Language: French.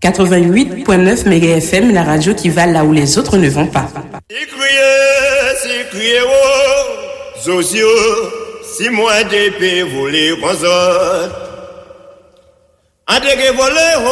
88.9 MHz, la radio qui va là où les autres ne vont pas. Zosio, si moi d'épée voler aux autres.